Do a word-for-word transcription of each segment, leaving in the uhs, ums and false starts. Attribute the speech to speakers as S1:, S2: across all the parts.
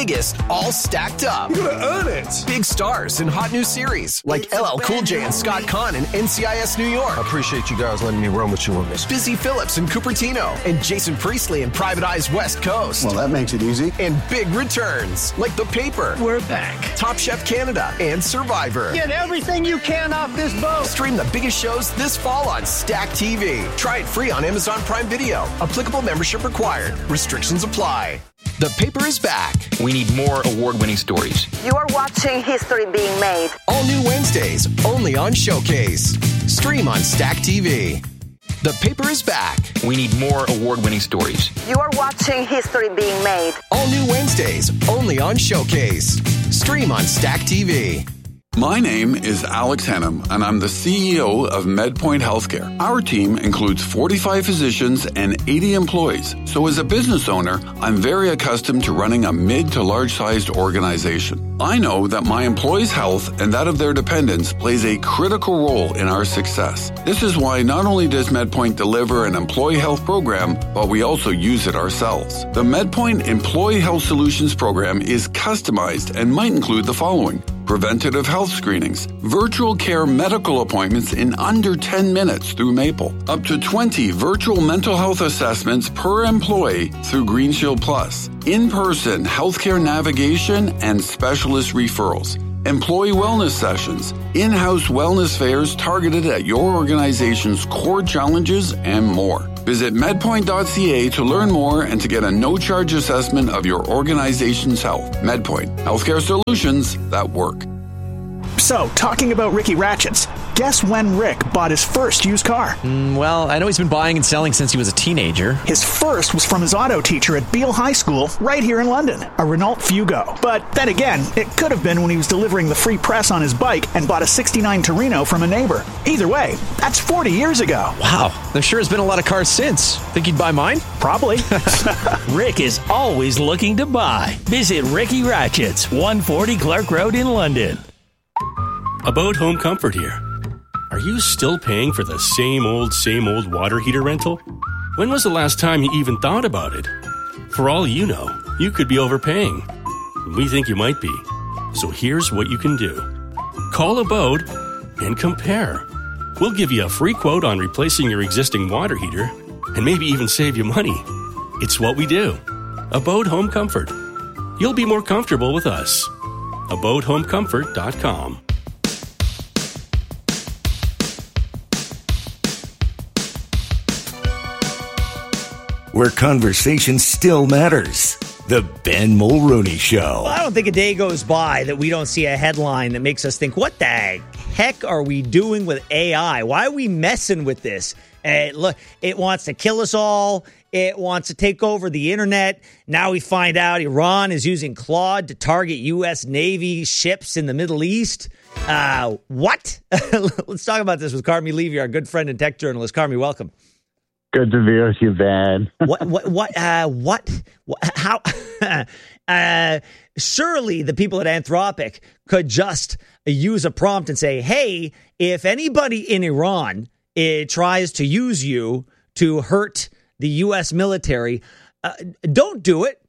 S1: biggest all stacked up.
S2: You're gonna earn it.
S1: Big stars in hot new series like L L Cool J and Scott Conn in N C I S New York.
S2: I appreciate you guys letting me run with you on this.
S1: Busy Phillips in Cupertino and Jason Priestley in Private Eye's West Coast.
S3: Well, that makes it easy.
S1: And big returns like The Paper.
S4: We're back.
S1: Top Chef Canada and Survivor.
S4: Get everything you can off this boat.
S1: Stream the biggest shows this fall on Stack T V. Try it free on Amazon Prime Video. Applicable membership required. Restrictions apply. The Paper is back.
S5: We need more award-winning stories.
S6: You are watching history being made.
S1: All new Wednesdays, only on Showcase. Stream on Stack T V. The Paper is back.
S5: We need more award-winning stories.
S6: You are watching history being made.
S1: All new Wednesdays, only on Showcase. Stream on Stack T V.
S7: My name is Alex Hennum, and I'm the C E O of MedPoint Healthcare. Our team includes forty-five physicians and eighty employees. So as a business owner, I'm very accustomed to running a mid to large-sized organization. I know that my employees' health and that of their dependents plays a critical role in our success. This is why not only does MedPoint deliver an employee health program, but we also use it ourselves. The MedPoint Employee Health Solutions program is customized and might include the following: preventative health screenings, virtual care medical appointments in under ten minutes through Maple, up to twenty virtual mental health assessments per employee through GreenShield Plus, in-person healthcare navigation and specialist referrals, employee wellness sessions, in-house wellness fairs targeted at your organization's core challenges, and more. Visit medpoint dot c a to learn more and to get a no-charge assessment of your organization's health. MedPoint, healthcare solutions that work.
S8: So, talking about Ricky Ratchets, guess when Rick bought his first used car?
S9: Mm, well, I know he's been buying and selling since he was a teenager.
S8: His first was from his auto teacher at Beale High School, right here in London, a Renault Fugo. But then again, it could have been when he was delivering the free press on his bike and bought a sixty-nine Torino from a neighbor. Either way, that's forty years ago.
S9: Wow, there sure has been a lot of cars since. Think he'd buy mine?
S8: Probably.
S4: Rick is always looking to buy. Visit Ricky Ratchets, one forty Clark Road in London. About Home Comfort here. Are you still paying for the same old, same old water heater rental? When was the last time you even thought about it? For all you know, you could be overpaying. We think you might be. So here's what you can do. Call Abode and compare. We'll give you a free quote on replacing your existing water heater and maybe even save you money. It's what we do. Abode Home Comfort. You'll be more comfortable with us. abode home comfort dot com.
S10: Where conversation still matters. The Ben Mulroney Show.
S11: Well, I don't think a day goes by that we don't see a headline that makes us think, what the heck are we doing with A I? Why are we messing with this? Uh, look, it wants to kill us all. It wants to take over the internet. Now we find out Iran is using Claude to target U S Navy ships in the Middle East. Uh, what? Let's talk about this with Carmi Levy, our good friend and tech journalist. Carmi, welcome.
S12: Good to be with you, Ben.
S11: What? What? What? Uh, what, what? How? uh, surely the people at Anthropic could just use a prompt and say, "Hey, if anybody in Iran it tries to use you to hurt the U S military, uh, don't do it."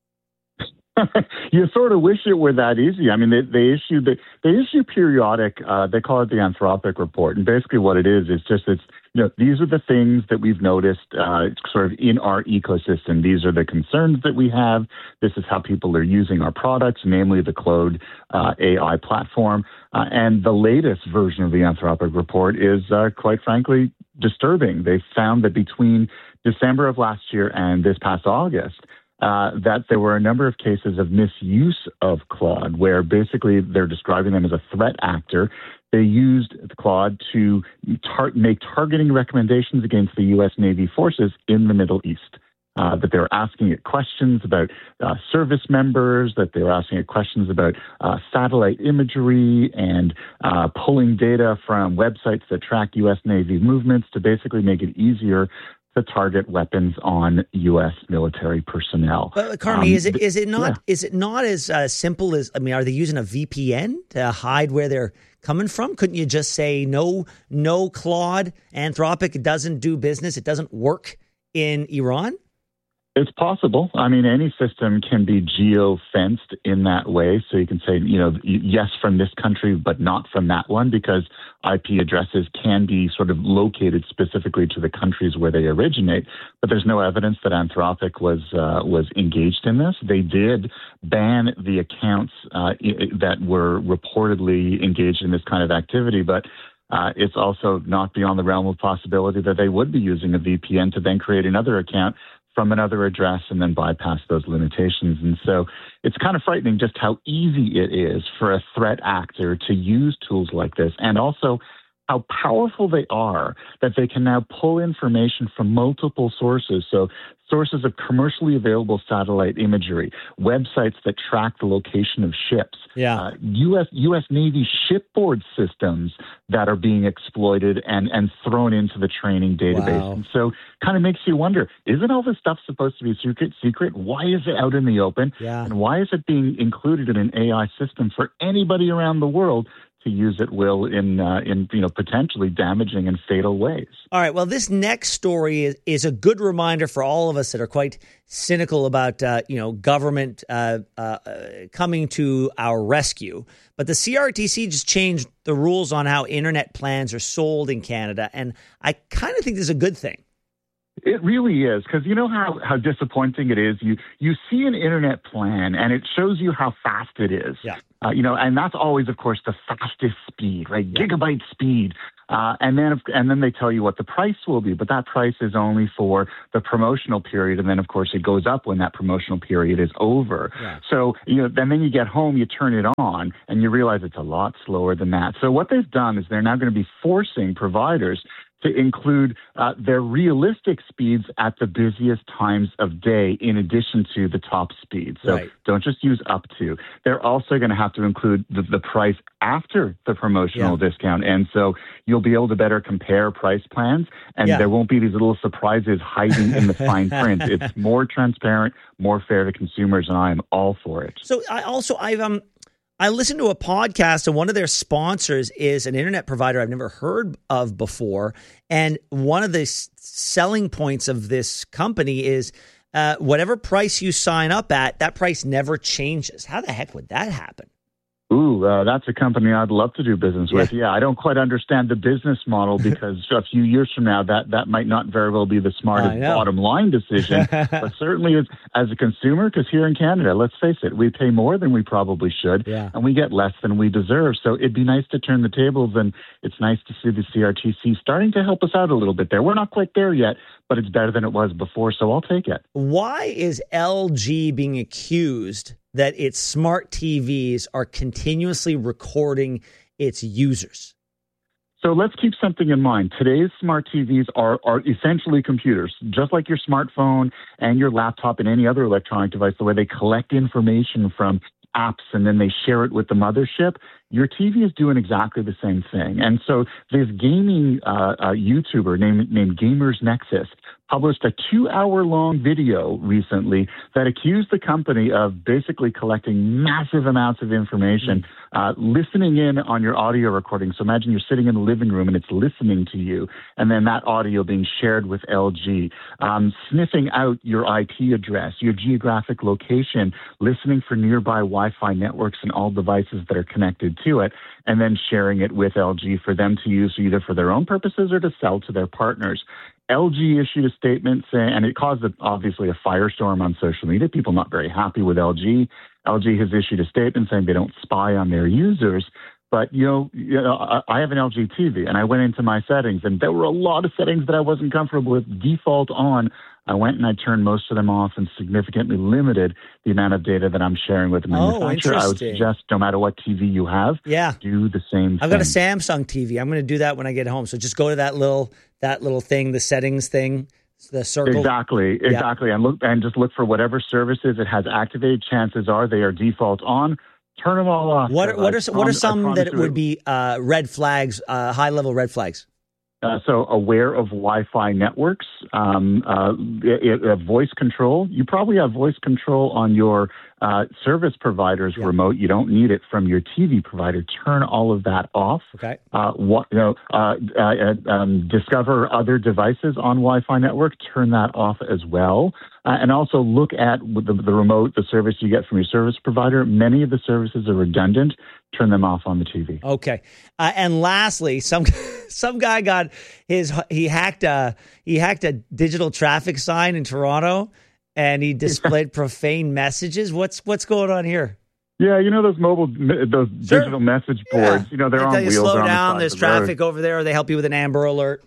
S12: You sort of wish it were that easy. I mean, they, they issue the, they issue periodic. Uh, they call it the Anthropic report, and basically what it is is just it's you know these are the things that we've noticed uh, sort of in our ecosystem. These are the concerns that we have. This is how people are using our products, namely the Claude uh, A I platform. Uh, and the latest version of the Anthropic report is, uh, quite frankly, disturbing. They found that between December of last year and this past August, Uh, that there were a number of cases of misuse of Claude, where basically they're describing them as a threat actor. They used Claude to tar- make targeting recommendations against the U S Navy forces in the Middle East. Uh, that they were asking it questions about uh, service members, that they were asking it questions about uh, satellite imagery and uh, pulling data from websites that track U S Navy movements to basically make it easier to target weapons on U S military personnel.
S11: But Carmi, um, is it is it not yeah. is it not as uh, simple as I mean, are they using a V P N to hide where they're coming from? Couldn't you just say no, no Claude, Anthropic, it doesn't do business, it doesn't work in Iran?
S12: It's possible. I mean, any system can be geo-fenced in that way. So you can say, you know, yes, from this country, but not from that one, because I P addresses can be sort of located specifically to the countries where they originate. But there's no evidence that Anthropic was uh, was engaged in this. They did ban the accounts uh, that were reportedly engaged in this kind of activity, but Uh, it's also not beyond the realm of possibility that they would be using a V P N to then create another account from another address and then bypass those limitations. And so it's kind of frightening just how easy it is for a threat actor to use tools like this, and also how powerful they are, that they can now pull information from multiple sources. So sources of commercially available satellite imagery, websites that track the location of ships,
S11: yeah.
S12: uh, U S U S Navy shipboard systems that are being exploited and, and thrown into the training database.
S11: Wow.
S12: And so kind of makes you wonder, isn't all this stuff supposed to be secret? Secret? Why is it out in the open?
S11: Yeah.
S12: And why is it being included in an A I system for anybody around the world to use at will in, uh, in you know, potentially damaging and fatal ways?
S11: All right. Well, this next story is, is a good reminder for all of us that are quite cynical about, uh, you know, government uh, uh, coming to our rescue. But the C R T C just changed the rules on how internet plans are sold in Canada. And I kind of think this is a good thing.
S12: It really is, because you know how, how disappointing it is. You you see an internet plan and it shows you how fast it is.
S11: Yeah.
S12: Uh, you know, and that's always, of course, the fastest speed, right? Yeah. Gigabyte speed. Uh, and then and then they tell you what the price will be, but that price is only for the promotional period. And then, of course, it goes up when that promotional period is over. Yeah. So, you know, and then you get home, you turn it on, and you realize it's a lot slower than that. So what they've done is they're now going to be forcing providers to include uh, their realistic speeds at the busiest times of day in addition to the top speed. So
S11: right.
S12: Don't just use up to. They're also going to have to include the, the price after the promotional yeah. discount. And so you'll be able to better compare price plans, and yeah. there won't be these little surprises hiding in the fine print. It's more transparent, more fair to consumers, and I am all for it.
S11: So I also, I've, um, I listened to a podcast, and one of their sponsors is an internet provider I've never heard of before. And one of the s- selling points of this company is uh, whatever price you sign up at, that price never changes. How the heck would that happen?
S12: Ooh, uh, that's a company I'd love to do business with. Yeah. yeah, I don't quite understand the business model, because a few years from now, that, that might not very well be the smartest bottom line decision. But certainly as, as a consumer, because here in Canada, let's face it, we pay more than we probably should,
S11: yeah.
S12: and we get less than we deserve. So it'd be nice to turn the tables, and it's nice to see the C R T C starting to help us out a little bit there. We're not quite there yet, but it's better than it was before, so I'll take it.
S11: Why is L G being accused that its smart T Vs are continuously recording its users?
S12: So let's keep something in mind. Today's smart T Vs are, are essentially computers, just like your smartphone and your laptop and any other electronic device, the way they collect information from apps and then they share it with the mothership. Your T V is doing exactly the same thing. And so this gaming uh, uh, YouTuber named, named Gamers Nexus published a two-hour-long video recently that accused the company of basically collecting massive amounts of information, uh, listening in on your audio recording. So imagine you're sitting in the living room and it's listening to you, and then that audio being shared with L G, um, sniffing out your I P address, your geographic location, listening for nearby Wi-Fi networks and all devices that are connected to it, and then sharing it with L G for them to use either for their own purposes or to sell to their partners. L G issued a statement saying, and it caused obviously a firestorm on social media, people not very happy with L G. L G has issued a statement saying they don't spy on their users. But, you know, you know, I have an L G T V, and I went into my settings, and there were a lot of settings that I wasn't comfortable with. Default on, I went and I turned most of them off and significantly limited the amount of data that I'm sharing with the manufacturer.
S11: Oh,
S12: I would suggest no matter what T V you have,
S11: yeah.
S12: do the same
S11: I've
S12: thing.
S11: got a Samsung T V. I'm going to do that when I get home. So just go to that little that little thing, the settings thing, the circle.
S12: Exactly, exactly. Yeah. And look and just look for whatever services it has activated. Chances are they are default on. Turn them all off.
S11: What, what, are, what are some that
S12: it
S11: would be uh, red flags, uh, high-level red flags?
S12: Uh, so aware of Wi-Fi networks, um, uh, it, it, uh, voice control. You probably have voice control on your uh, service providers
S11: Yeah.
S12: remote. You don't need it from your T V provider. Turn all of that off.
S11: Okay.
S12: Uh, what, you know, uh, uh, um, discover other devices on Wi-Fi network. Turn that off as well. Uh, and also look at the, the remote, the service you get from your service provider. Many of the services are redundant. Turn them off on the T V.
S11: Okay. Uh, and lastly, some some guy got his he hacked a he hacked a digital traffic sign in Toronto, and he displayed profane messages. What's what's going on here?
S12: Yeah, you know those mobile, those
S11: Sure.
S12: digital message
S11: Yeah.
S12: boards. You know they're
S11: They
S12: on
S11: tell you
S12: wheels.
S11: slow
S12: they're on the
S11: down.
S12: side
S11: There's
S12: of the road.
S11: traffic over there. Or they help you with an Amber Alert.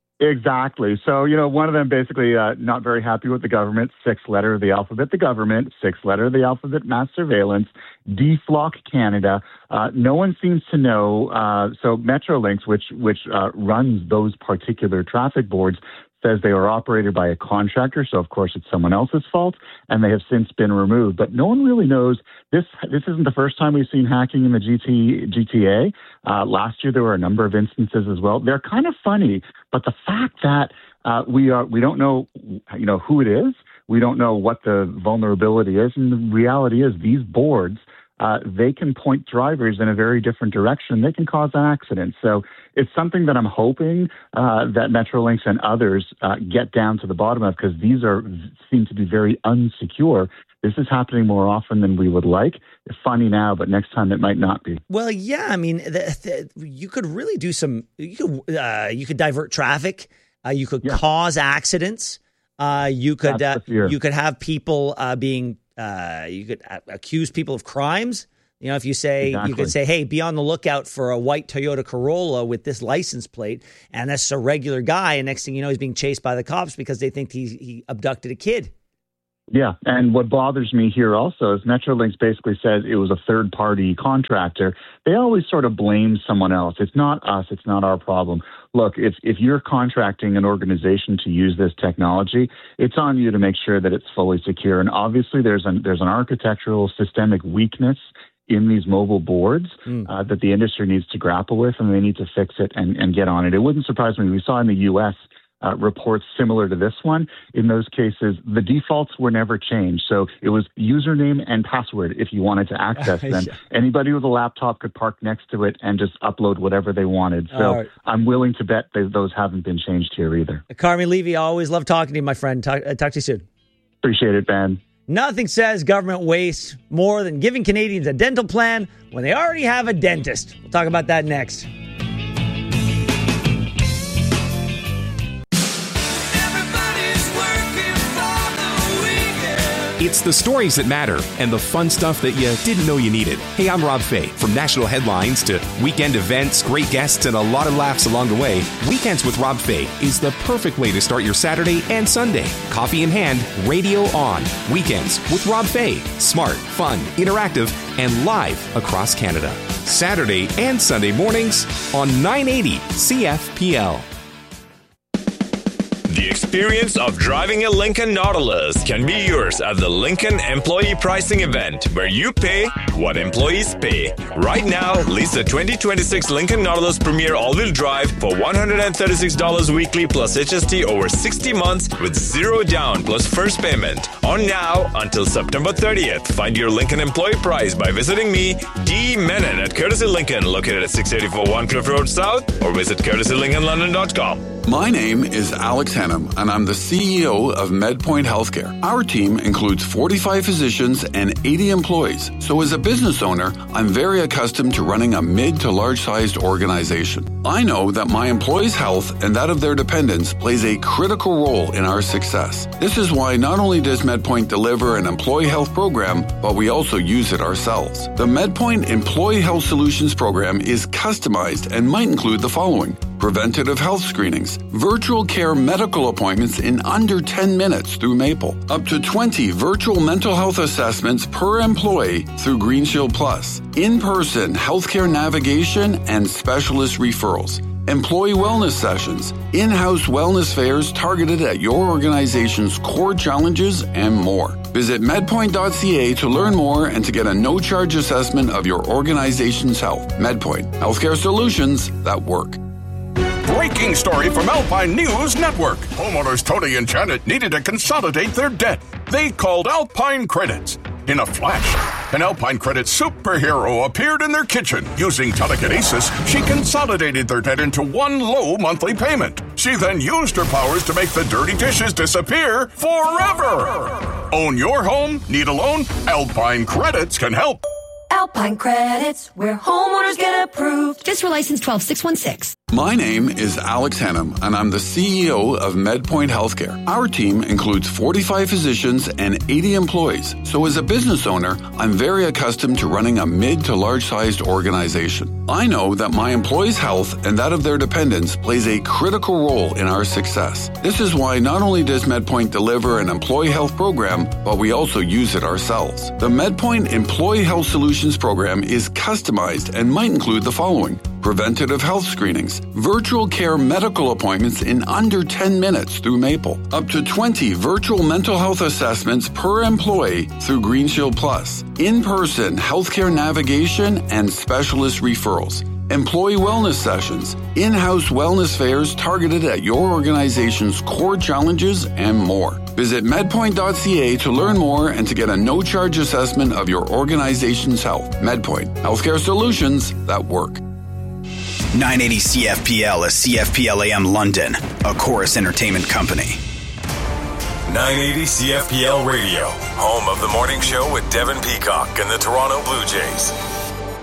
S12: Exactly. So, you know, one of them basically uh, not very happy with the government, sixth letter of the alphabet, the government, sixth letter of the alphabet, mass surveillance, deflock Canada. Uh, no one seems to know. Uh, so Metrolinx, which, which uh, runs those particular traffic boards, says they were operated by a contractor. So, of course, it's someone else's fault, and they have since been removed. But no one really knows. This this isn't the first time we've seen hacking in the G T, G T A. Uh, last year, there were a number of instances as well. They're kind of funny, but the fact that uh, we are we don't know, you know, who it is, we don't know what the vulnerability is, and the reality is these boards, uh, they can point drivers in a very different direction. They can cause an accident. So it's something that I'm hoping uh, that Metrolinx and others uh, get down to the bottom of, because these are seem to be very unsecure. This is happening more often than we would like. It's funny now, but next time it might not be.
S11: Well, yeah, I mean, the, the, you could really do some. You could uh, you could divert traffic. Uh, you could
S12: Yeah.
S11: cause accidents. Uh, you could
S12: That's
S11: uh,
S12: the fear.
S11: you could have people uh, being. Uh, you could uh, accuse people of crimes. You know, if you say
S12: Exactly.
S11: you could say, "Hey, be on the lookout for a white Toyota Corolla with this license plate," and that's a regular guy, and next thing you know, he's being chased by the cops because they think he he abducted a kid.
S12: Yeah, and what bothers me here also is Metrolinx basically says it was a third-party contractor. They always sort of blame someone else. It's not us. It's not our problem. Look, if if you're contracting an organization to use this technology, it's on you to make sure that it's fully secure. And obviously, there's an there's an architectural systemic weakness in these mobile boards
S11: Mm.
S12: uh, that the industry needs to grapple with, and they need to fix it and, and get on it. It wouldn't surprise me. We saw in the U S Uh, reports similar to this one. In those cases, the defaults were never changed. So it was username and password if you wanted to access them.
S11: Yeah.
S12: Anybody with a laptop could park next to it and just upload whatever they wanted. So
S11: All right.
S12: I'm willing to bet that those haven't been changed here either.
S11: Carmi Levy, I always love talking to you, my friend. Talk, uh, talk to you soon.
S12: Appreciate it, Ben.
S11: Nothing says government waste more than giving Canadians a dental plan when they already have a dentist. We'll talk about that next.
S3: It's the stories that matter and the fun stuff that you didn't know you needed. Hey, I'm Rob Fay. From national headlines to weekend events, great guests, and a lot of laughs along the way, Weekends with Rob Fay is the perfect way to start your Saturday and Sunday. Coffee in hand, radio on. Weekends with Rob Fay. Smart, fun, interactive, and live across Canada. Saturday and Sunday mornings on nine eighty C F P L.
S13: The experience of driving a Lincoln Nautilus can be yours at the Lincoln Employee Pricing Event, where you pay what employees pay. Right now, lease the twenty twenty-six Lincoln Nautilus Premier All-Wheel Drive for one hundred thirty-six dollars weekly plus H S T over sixty months with zero down plus first payment. On now until September thirtieth. Find your Lincoln employee price by visiting me, D. Menon at Courtesy Lincoln, located at six eighty-four Warncliffe Road South, or visit courtesy lincoln london dot com.
S7: My name is Alex Hennam, and I'm the C E O of MedPoint Healthcare. Our team includes forty-five physicians and eighty employees. So as a business owner, I'm very accustomed to running a mid to large-sized organization. I know that my employees' health and that of their dependents plays a critical role in our success. This is why not only does MedPoint deliver an employee health program, but we also use it ourselves. The MedPoint Employee Health Solutions program is customized and might include the following: preventative health screenings, virtual care medical appointments in under ten minutes through Maple, up to twenty virtual mental health assessments per employee through Green Shield Plus, in-person healthcare navigation and specialist referrals, employee wellness sessions, in-house wellness fairs targeted at your organization's core challenges, and more. Visit medpoint dot c a to learn more and to get a no-charge assessment of your organization's health. MedPoint, healthcare solutions that work.
S14: Breaking story from Alpine News Network. Homeowners Tony and Janet needed to consolidate their debt. They called Alpine Credits. In a flash, an Alpine Credit superhero appeared in their kitchen. Using telekinesis, she consolidated their debt into one low monthly payment. She then used her powers to make the dirty dishes disappear forever. Own your home? Need a loan? Alpine Credits can help.
S15: Alpine Credits, where homeowners get approved. Just for license twelve six one six.
S7: My name is Alex Hannum, and I'm the C E O of MedPoint Healthcare. Our team includes forty-five physicians and eighty employees. So as a business owner, I'm very accustomed to running a mid to large-sized organization. I know that my employees' health and that of their dependents plays a critical role in our success. This is why not only does MedPoint deliver an employee health program, but we also use it ourselves. The MedPoint Employee Health Solutions program is customized and might include the following: preventative health screenings, virtual care medical appointments in under ten minutes through Maple, up to twenty virtual mental health assessments per employee through Green Shield Plus, in-person healthcare navigation and specialist referrals, employee wellness sessions, in-house wellness fairs targeted at your organization's core challenges, and more. Visit medpoint dot c a to learn more and to get a no-charge assessment of your organization's health. MedPoint, healthcare solutions that work.
S16: nine eighty C F P L is C F P L A M London, a Chorus Entertainment company.
S13: nine eighty C F P L Radio, home of the morning show with Devin Peacock and the Toronto Blue Jays.